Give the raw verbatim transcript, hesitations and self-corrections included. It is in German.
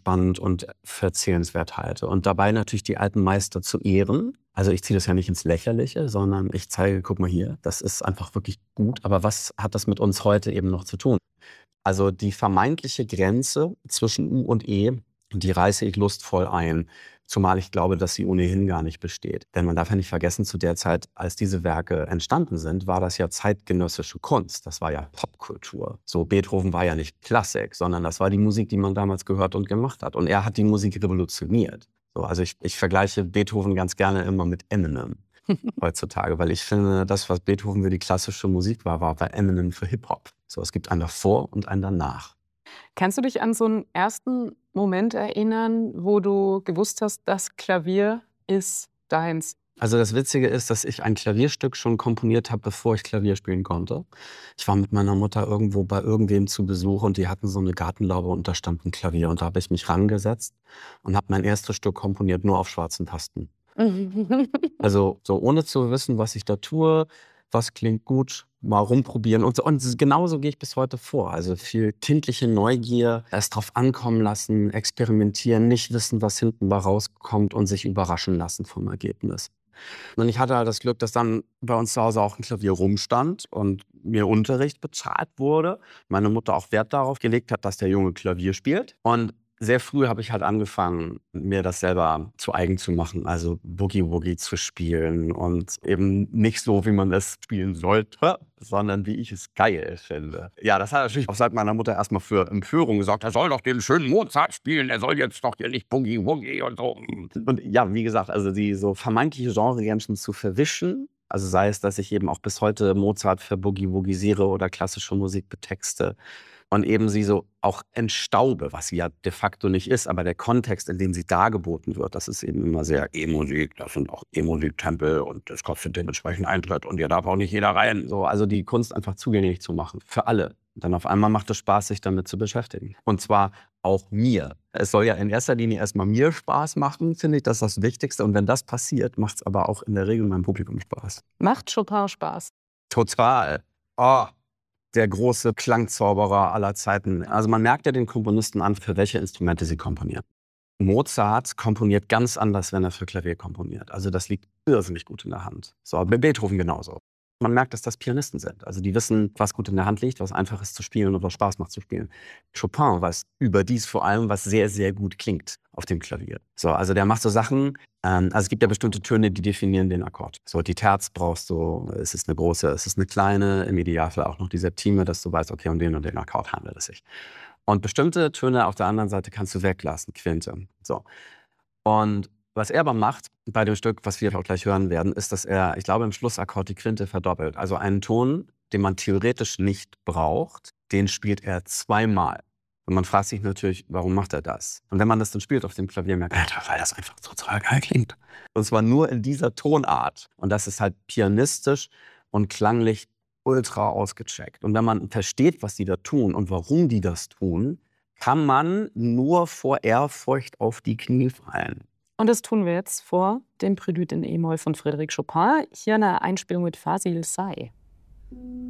spannend und für erzählenswert halte. Und dabei natürlich die alten Meister zu ehren. Also ich ziehe das ja nicht ins Lächerliche, sondern ich zeige, guck mal hier, das ist einfach wirklich gut. Aber was hat das mit uns heute eben noch zu tun? Also die vermeintliche Grenze zwischen U und E, die reiße ich lustvoll ein. Zumal ich glaube, dass sie ohnehin gar nicht besteht. Denn man darf ja nicht vergessen, zu der Zeit, als diese Werke entstanden sind, war das ja zeitgenössische Kunst. Das war ja Popkultur. So, Beethoven war ja nicht Klassik, sondern das war die Musik, die man damals gehört und gemacht hat. Und er hat die Musik revolutioniert. So, also ich, ich vergleiche Beethoven ganz gerne immer mit Eminem heutzutage, weil ich finde, das, was Beethoven für die klassische Musik war, war bei Eminem für Hip-Hop. So, es gibt einen davor und einen danach. Kannst du dich an so 'n ersten Moment erinnern, wo du gewusst hast, das Klavier ist deins? Also das Witzige ist, dass ich ein Klavierstück schon komponiert habe, bevor ich Klavier spielen konnte. Ich war mit meiner Mutter irgendwo bei irgendwem zu Besuch und die hatten so eine Gartenlaube und da stand 'n Klavier. Und da habe ich mich rangesetzt und habe mein erstes Stück komponiert, nur auf schwarzen Tasten. Also, so ohne zu wissen, was ich da tue, was klingt gut, mal rumprobieren und so. Und s genauso gehe ich bis heute vor. Also, viel kindliche Neugier, es drauf ankommen lassen, experimentieren, nicht wissen, was hinten bei rauskommt und sich überraschen lassen vom Ergebnis. Und ich hatte halt das Glück, dass dann bei uns zu Hause auch 'n Klavier rumstand und mir Unterricht bezahlt wurde. Meine Mutter auch Wert darauf gelegt hat, dass der Junge Klavier spielt. Und sehr früh habe ich halt angefangen, mir das selber zu eigen zu machen, also Boogie-Woogie zu spielen und eben nicht so, wie man es spielen sollte, sondern wie ich es geil finde. Ja, das hat natürlich auch seit meiner Mutter erst mal für Empörung gesorgt. „Er soll doch den schönen Mozart spielen, er soll jetzt doch hier nicht Boogie-Woogie und so." Und ja, wie gesagt, also die so vermeintliche Genregrenzen zu verwischen, also sei es, dass ich eben auch bis heute Mozart verboogie-woogiesiere oder klassische Musik betexte und eben sie so auch entstaube, was sie ja de facto nicht ist, aber der Kontext, in dem sie dargeboten wird, das ist eben immer sehr E-Musik, das sind auch E-Musik-Tempel und das kostet dementsprechend Eintritt und hier darf auch nicht jeder rein. So, also die Kunst einfach zugänglich zu machen für alle. Und dann auf einmal macht es Spaß, sich damit zu beschäftigen. Und zwar auch mir. Es soll ja in erster Linie erst mal mir Spaß machen, finde ich, das ist das Wichtigste. Und wenn das passiert, macht es aber auch in der Regel meinem Publikum Spaß. Macht Chopin Spaß? Total. Oh, der große Klangzauberer aller Zeiten. Also man merkt ja den Komponisten an, für welche Instrumente sie komponieren. Mozart komponiert ganz anders, wenn er für Klavier komponiert. Also das liegt irrsinnig gut in der Hand. So, bei Beethoven genauso. Man merkt, dass das Pianisten sind. Also die wissen, was gut in der Hand liegt, was einfach ist zu spielen und was Spaß macht zu spielen. Chopin weiß überdies vor allem, was sehr, sehr gut klingt auf dem Klavier. So, also der macht so Sachen, ähm, also es gibt ja bestimmte Töne, die definieren den Akkord. So, die Terz brauchst du, es ist eine große, es ist eine kleine, im Idealfall auch noch die Septime, dass du weißt, okay, um den und den Akkord handelt es sich. Und bestimmte Töne auf der anderen Seite kannst du weglassen, Quinte. So. Und was er aber macht bei dem Stück, was wir auch gleich hören werden, ist, dass er, ich glaube, im Schlussakkord die Quinte verdoppelt. Also einen Ton, den man theoretisch nicht braucht, den spielt er zweimal. Und man fragt sich natürlich, warum macht er das? Und wenn man das dann spielt auf dem Klavier, merkt man, weil das einfach total geil klingt. Und zwar nur in dieser Tonart. Und das ist halt pianistisch und klanglich ultra ausgecheckt. Und wenn man versteht, was die da tun und warum die das tun, kann man nur vor Ehrfurcht auf die Knie fallen. Und das tun wir jetzt vor dem Prälude in E-Moll von Frédéric Chopin. Hier eine Einspielung mit Fasil Say.